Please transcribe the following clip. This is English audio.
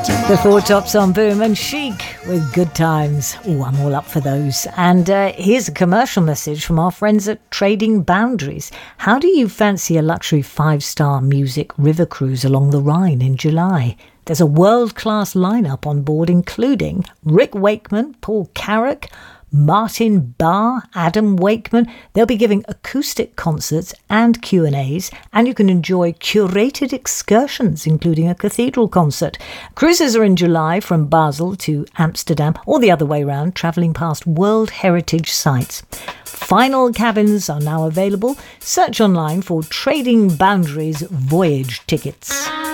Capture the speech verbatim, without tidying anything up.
The Four Tops on Boom and Chic with Good Times. Oh, I'm all up for those. And uh, here's a commercial message from our friends at Trading Boundaries. How do you fancy a luxury five-star music river cruise along the Rhine in July? There's a world-class lineup on board, including Rick Wakeman, Paul Carrack, Martin Barr, Adam Wakeman. They'll be giving acoustic concerts and Q and A's, and you can enjoy curated excursions, including a cathedral concert. Cruises are in July from Basel to Amsterdam, or the other way round, travelling past World Heritage sites. Final cabins are now available. Search online for Trading Boundaries voyage tickets.